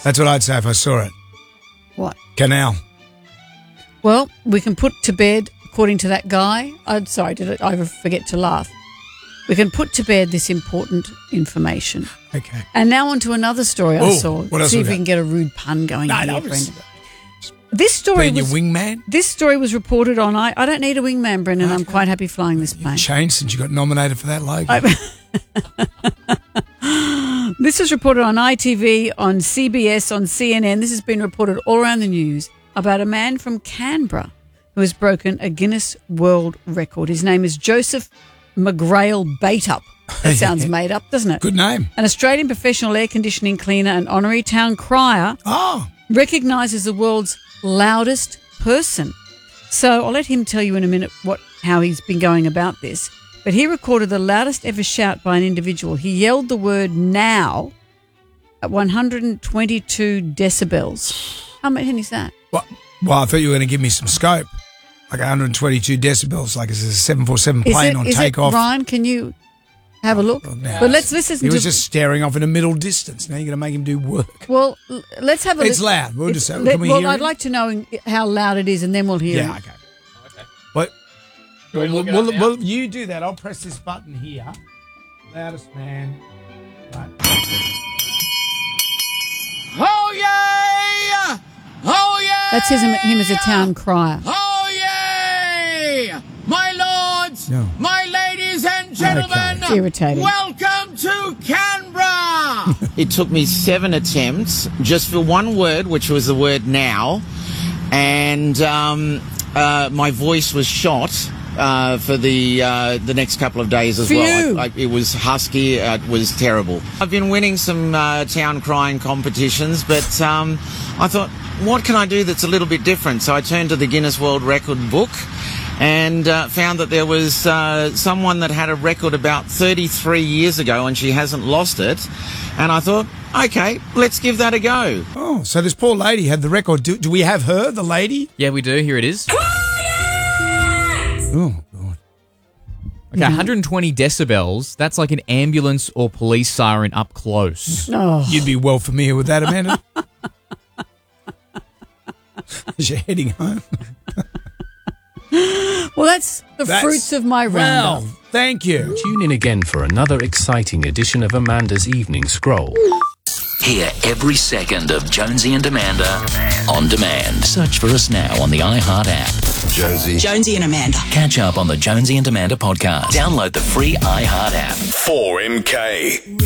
That's what I'd say if I saw it. What? Canal. Well, we can put to bed, according to that guy. Sorry, did I forget to laugh? We can put to bed this important information. Okay. And now on to another story I saw. What else See we if we got? can get a rude pun going here, No, Brendan. This story Being your was wingman? This story was reported on. I don't need a wingman, Brendan. I'm quite happy flying this plane. Changed since you got nominated for that logo. This was reported on ITV, on CBS, on CNN. This has been reported all around the news about a man from Canberra who has broken a Guinness World Record. His name is Joseph McGrail Baitup. That sounds made up, doesn't it? Good name. An Australian professional air conditioning cleaner and honorary town crier recognised the world's loudest person. So I'll let him tell you in a minute how he's been going about this. But he recorded the loudest ever shout by an individual. He yelled the word now at 122 decibels. How many is that? Well, I thought you were going to give me some scope. Like 122 decibels, like it's a 747 plane on takeoff. Ryan, can you have a look? No. But let's listen to... He was just staring off in a middle distance. Now you're going to make him do work. Well, let's have a... It's loud. We'll just say, can we hear I'd it? like to know how loud it is and then we'll hear it. Yeah, okay. What? Well, you do that. I'll press this button here. Loudest man. Right. Oh, yeah! Oh, yeah! That's him as a town crier. Oh, yeah! My lords, my ladies and gentlemen, It's irritating. welcome to Canberra! It took me 7 attempts just for one word, which was the word now, and my voice was shot for the next couple of days as well. It was husky. It was terrible. I've been winning some town crying competitions, but I thought, what can I do that's a little bit different? So I turned to the Guinness World Record book and found that there was someone that had a record about 33 years ago and she hasn't lost it. And I thought, okay, let's give that a go. Oh, so this poor lady had the record. Do we have her, the lady? Yeah, we do. Here it is. Oh, God. Okay, 120 decibels. That's like an ambulance or police siren up close. Oh. You'd be well familiar with that, Amanda. As you're heading home. Well, that's the fruits of my roundup. Well, thank you. Tune in again for another exciting edition of Amanda's Evening Scroll. Hear every second of Jonesy and Amanda on demand. Search for us now on the iHeart app. Jonesy and Amanda. Catch up on the Jonesy and Amanda podcast. Download the free iHeart app. 4MK.